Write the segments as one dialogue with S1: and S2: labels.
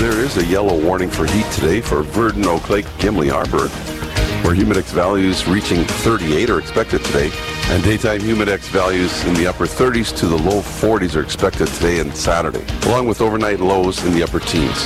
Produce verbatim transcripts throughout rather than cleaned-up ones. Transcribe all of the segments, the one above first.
S1: There is a yellow warning for heat today for Virden, Oak Lake, Gimli, Arbour, where humidex values reaching thirty-eight are expected today, and daytime humidex values in the upper thirties to the low forties are expected today and Saturday, along with overnight lows in the upper teens.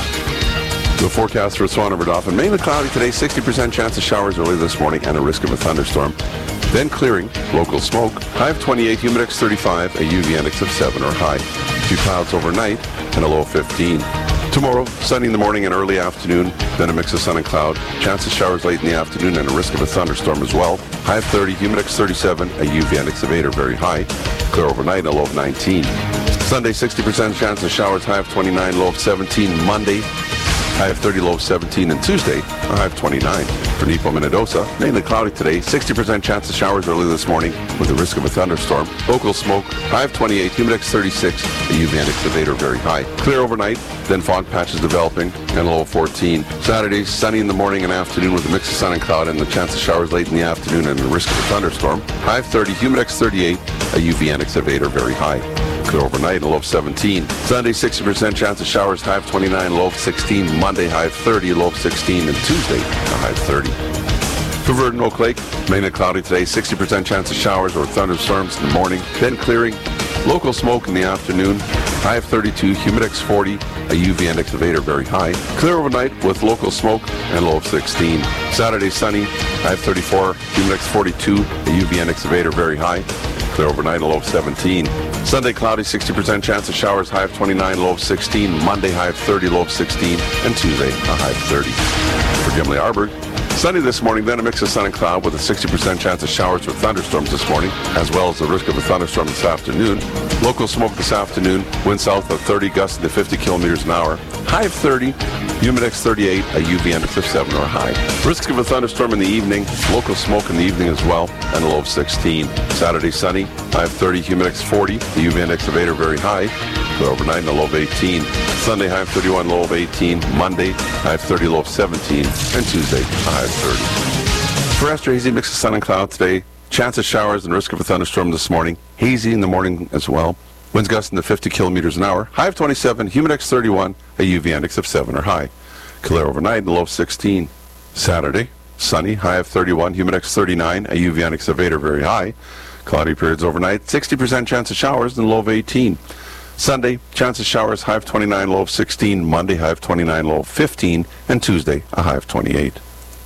S1: The forecast for Swan River Dauphin, mainly cloudy today, sixty percent chance of showers early this morning and a risk of a thunderstorm. Then clearing, local smoke, high of twenty-eight, humidex thirty-five, a U V index of seven or high. Few clouds overnight and a low of fifteen. Tomorrow, sunny in the morning and early afternoon, then a mix of sun and cloud. Chance of showers late in the afternoon and a risk of a thunderstorm as well. High of thirty, humidex thirty-seven, a U V index of eight or very high. Clear overnight and a low of nineteen. Sunday, sixty percent chance of showers, high of twenty-nine, low of seventeen. Monday, high of thirty, low of seventeen, and Tuesday, a high of twenty-nine. For Nepo Minnedosa, mainly cloudy today, sixty percent chance of showers early this morning with a risk of a thunderstorm. Local smoke, high of twenty-eight, humidex thirty-six, a U V index of eight or very high. Clear overnight, then fog patches developing, and a low of fourteen. Saturday, sunny in the morning and afternoon with a mix of sun and cloud and the chance of showers late in the afternoon and a risk of a thunderstorm. High of thirty, humidex thirty-eight, a U V index of eight or very high. Clear overnight and a low of seventeen. Sunday, sixty percent chance of showers, high of twenty-nine, low of sixteen. Monday, high of thirty, low of sixteen. And Tuesday, a high of thirty. For Virden, Oak Lake, mainly cloudy today, sixty percent chance of showers or thunderstorms in the morning, then clearing. Local smoke in the afternoon, high of thirty-two, humidex forty, a U V index of eight or very high. Clear overnight with local smoke and low of sixteen. Saturday, sunny, high of thirty-four, humidex forty-two, a U V index of eight or very high. Clear overnight, a low of seventeen. Sunday, cloudy, sixty percent chance of showers, high of twenty-nine, low of sixteen. Monday, high of thirty, low of sixteen. And Tuesday, a high of thirty. For Gimli, Arbour, sunny this morning, then a mix of sun and cloud with a sixty percent chance of showers with thunderstorms this morning, as well as the risk of a thunderstorm this afternoon. Local smoke this afternoon, wind south of thirty, gusts to fifty kilometers an hour. High of thirty, humidex thirty-eight, a U V index of seven or high. Risk of a thunderstorm in the evening, local smoke in the evening as well, and a low of sixteen. Saturday, sunny, high of thirty, humidex forty, a U V index of eight or very high. Clear overnight and a low of eighteen. Sunday, high of thirty-one, low of eighteen. Monday, high of thirty, low of seventeen. And Tuesday, a high of thirty. For Astro hazy, mix of sun and cloud today. Chance of showers and risk of a thunderstorm this morning. Hazy in the morning as well. Winds gusting to fifty kilometers an hour. High of twenty-seven, humidex thirty-one, a U V index of seven or high. Clear overnight and a low of sixteen. Saturday, sunny, high of thirty-one, humidex thirty-nine, a U V index of eight or very high. Cloudy periods overnight, sixty percent chance of showers and a low of eighteen. Sunday, chance of showers, high of twenty-nine, low of sixteen. Monday, high of twenty-nine, low of fifteen. And Tuesday, a high of twenty-eight.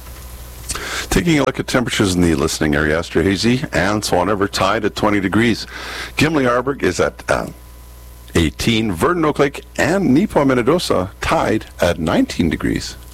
S1: Taking a look at temperatures in the listening area, Astro hazy and Swan River tied at twenty degrees. Gimli, Arbour is at uh, eighteen. Virden, Oak Lake and Nepo Minnedosa tied at nineteen degrees.